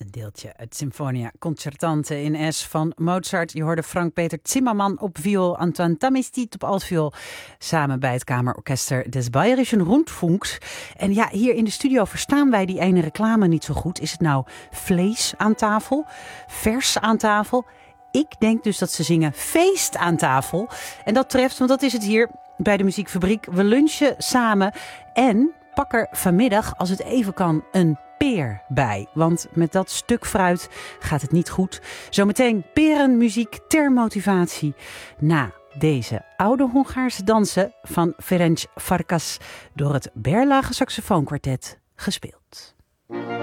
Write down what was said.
deeltje het Sinfonia Concertante in S van Mozart. Je hoorde Frank-Peter Zimmermann op viool, Antoine Tamistit op altviool, samen bij het Kamerorchester des Bayerischen Rundfunks. En ja, hier in de studio verstaan wij die ene reclame niet zo goed. Is het nou vlees aan tafel? Vers aan tafel? Ik denk dus dat ze zingen feest aan tafel. En dat treft, want dat is het hier bij de Muziekfabriek. We lunchen samen en pak er vanmiddag, als het even kan, een peer bij. Want met dat stuk fruit gaat het niet goed. Zometeen perenmuziek ter motivatie na deze oude Hongaarse dansen van Ferenc Farkas door het Berlage Saxofoonkwartet gespeeld.